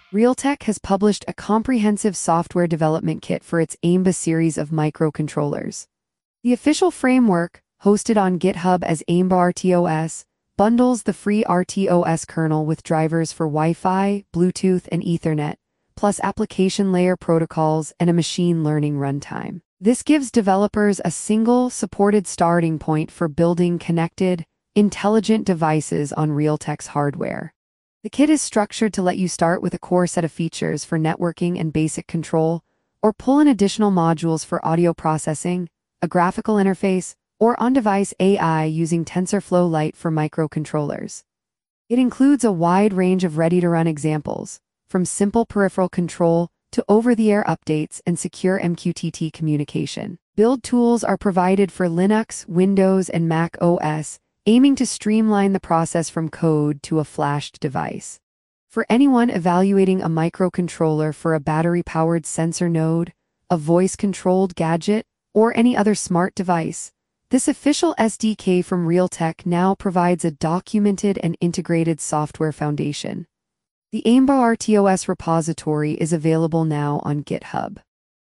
Realtek has published a comprehensive software development kit for its AIMBA series of microcontrollers. The official framework, hosted on GitHub as AIMBA RTOS, bundles the free RTOS kernel with drivers for Wi-Fi, Bluetooth, and Ethernet, plus application layer protocols and a machine learning runtime. This gives developers a single, supported starting point for building connected, intelligent devices on Realtek's hardware. The kit is structured to let you start with a core set of features for networking and basic control, or pull in additional modules for audio processing, a graphical interface, or on-device AI using TensorFlow Lite for microcontrollers. It includes a wide range of ready-to-run examples, from simple peripheral control to over-the-air updates and secure MQTT communication. Build tools are provided for Linux, Windows, and Mac OS, aiming to streamline the process from code to a flashed device. For anyone evaluating a microcontroller for a battery-powered sensor node, a voice-controlled gadget, or any other smart device, this official SDK from Realtek now provides a documented and integrated software foundation. The AIMBA RTOS repository is available now on GitHub.